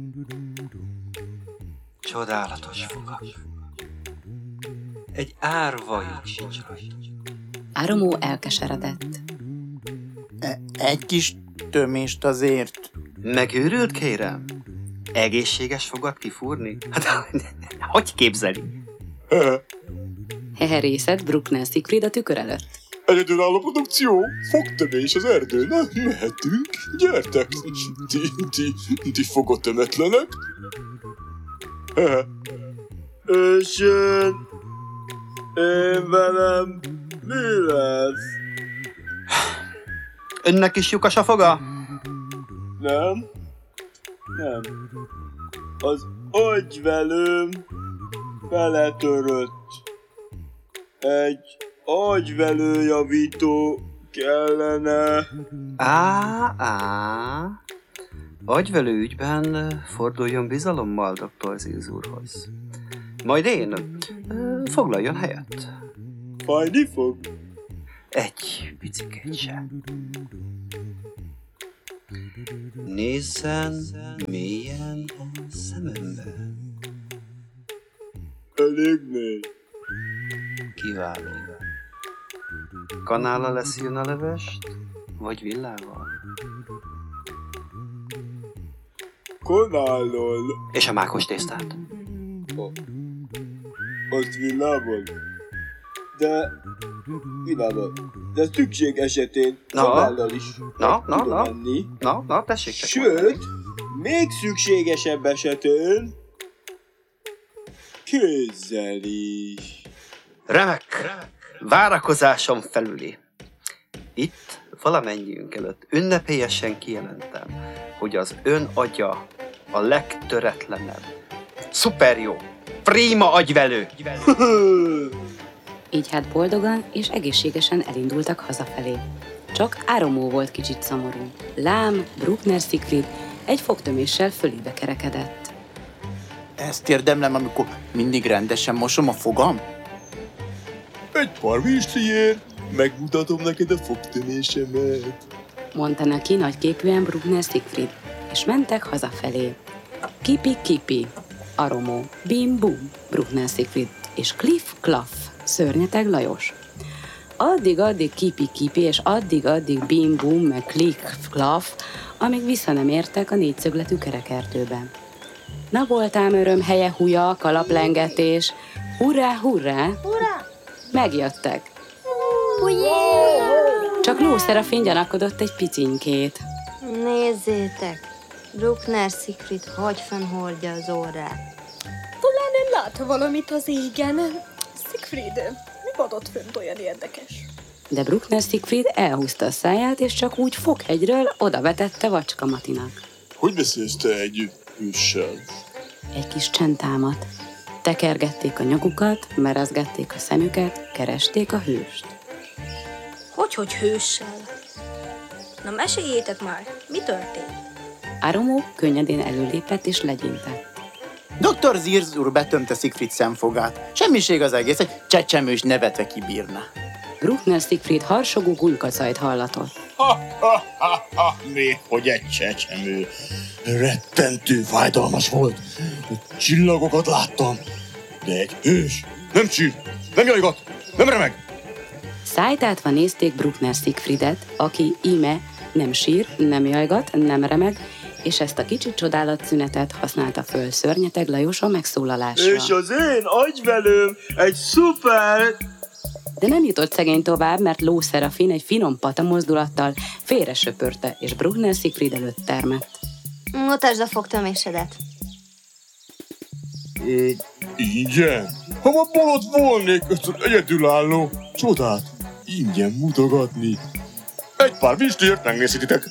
Csodálatos fogak. Egy árvajuk sincs rajta. Áramó elkeseredett. Egy kis tömést azért. Megőrült, kérem? Egészséges fogat kifúrni? Hát, hogy képzeli? Heherészett Bruckner Siegfried a tükör előtt. Egyedülálló produkció, fogtömés az erdőn, mehetünk, gyertek, ti fogotömetlenek. És én velem mi lesz? Önnek is lyukas a foga? Nem. Az agyvelőm beletörött. Egy agyvelőjavító kellene. Agyvelő ügyben forduljon bizalommal dr. Zilz úrhoz. Majd én foglaljon helyet. Fájni fog? Egy picikét sem. Nézzen mélyen a szemembe. Elég mély. Kiváló. Kanállal leszűn a levest, vagy villával? Kanállal. És a mákos tésztát? Azt villával. De szükség esetén kanállal is tudom menni. Na, tessék csak. Sőt, még szükségesebb esetén kézzel is. Remek! Várakozásom felüli. Itt valamennyiünk előtt ünnepélyesen kijelentem, hogy az ön agya a legtöretlenebb, szuper jó, prima agyvelő. Így hát boldogan és egészségesen elindultak hazafelé. Csak Áramó volt kicsit szomorú. Lám Bruckner Siegfried egy fogtöméssel fölébe kerekedett. Ezt érdemlem, amikor mindig rendesen mosom a fogam? Egy pár virsliért megmutatom neked a fogtömésemet. Mondta neki nagyképűen Bruckner Siegfried, és mentek hazafelé. Kipi-kipi, Áramó, bim-bum, Bruckner Siegfried, és kliff-klaff, Szörnyeteg Lajos. Addig-addig kipi-kipi, és addig-addig bim-bum, meg kliff-klaff, amíg vissza nem értek a négyszögletű kerekerdőbe. Na voltám öröm, helye húja, kalaplengetés, hurrá, hurrá! Ura! Megjöttek. Ujjjjjj! Csak Ló Szerafin gyanakodott egy picinkét. Nézzétek! Bruckner Siegfried hagyfenn hordja az órát. Talán én lát valamit az égen. Siegfried, mi adott fönt olyan érdekes? De Bruckner Siegfried elhúzta a száját, és csak úgy Foghegyről odavetette Vacska Matinak. Hogy beszélsz te egy hőssel? Egy kis csend támadt. Tekergették a nyakukat, merezgették a szemüket, keresték a hőst. Hogy hőssel? Na meséljétek már, mi történt? Áramó könnyedén előlépett és legyintett. Dr. Zilz úr betömte Siegfried szemfogát. Semmiség az egész, egy csecsemős nevetve kibírna. Bruckner Siegfried harsogó gulykacajt hallatott. Még hogy egy csecsemő. Rettentő fájdalmas volt. Csillagokat láttam. De egy hős nem csír, nem jajgat, nem remeg. Szájtátva nézték Bruckner Siegfriedet, aki íme nem sír, nem jajgat, nem remeg, és ezt a kicsi csodálatszünetet használta föl Szörnyeteg Lajos a megszólalásra. És az én agyvelőm egy szuper... De nem jutott szegény tovább, mert Ló Szerafin egy finom pata mozdulattal félre söpörte, és Bruckner Siegfried előtt termett. Mutasd a fogtömésedet. Ingyen? Ha ma bolond volnék, ezt egyedülálló csodát ingyen mutogatni. Egy pár virsliért megnézhetitek.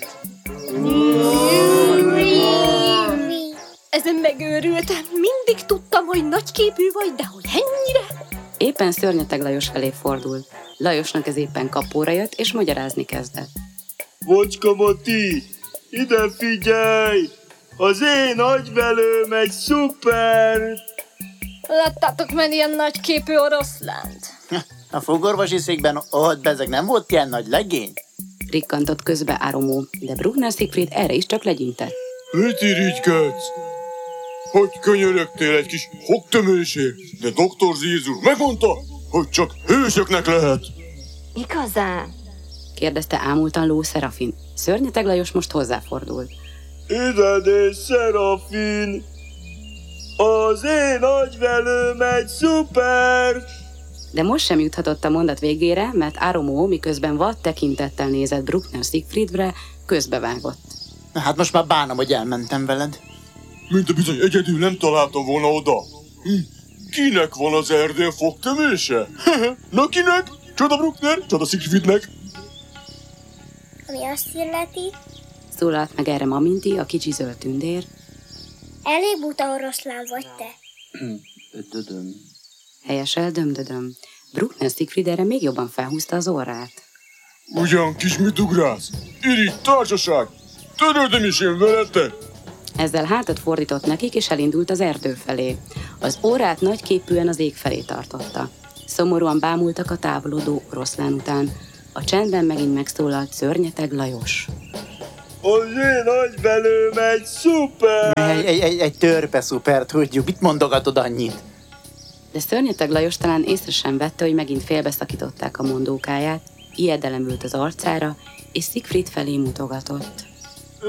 Ezen megőrültem. Mindig tudtam, hogy nagyképű vagy, de hogy ennyire? Éppen Szörnyeteg Lajos felé fordult. Lajosnak ez éppen kapóra jött, és magyarázni kezdett. Vacska Mati, ide figyelj! Az én agyvelőm egy szuper... Láttátok már ilyen nagyképű oroszlánt? A fogorvosi székben ott bezeg nem volt ilyen nagy legény? Rikkantott közbe Áramó, de Bruckner Siegfried erre is csak legyintett. Mit irigykedsz? hogy könyörögtél egy kis fogtömésért, de Dr. Zirz úr megmondta, hogy csak hősöknek lehet. Igazán? kérdezte ámultan Ló Szerafin. Szörnyeteg Lajos most hozzáfordult. Ide, Szerafin! Az én agyvelőm egy szuper! De most sem juthatott a mondat végére, mert Aromó, miközben vad tekintettel nézett Bruckner Siegfriedre, közbevágott. Na hát most már bánom, hogy elmentem veled. Mint a bizony egyedül nem találtam volna oda. Kinek van az erdél fogtömése? Na kinek? Csoda Bruckner, csoda Siegfriednek. Ami azt illeti, Szólalt meg erre Maminti, a kicsi zöld tündér. elég buta oroszlán vagy te. Dödöm. Helyesel dömdödöm. Bruckner Siegfried erre még jobban felhúzta az orrát. Ugyan kis mit ugrálsz? Irigy társaság! Törődöm is én veletek! Ezzel hátat fordított nekik, és elindult az erdő felé. Az órát nagyképűen az ég felé tartotta. Szomorúan bámultak a távolodó oroszlán után. A csendben megint megszólalt Szörnyeteg Lajos. Az én agyvelőm egy szuper! Egy törpe szuper, tudjuk. Mit mondogatod annyit? De Szörnyeteg Lajos talán észre sem vette, hogy megint félbeszakították a mondókáját, ijedelem ült az arcára, és Siegfried felé mutogatott.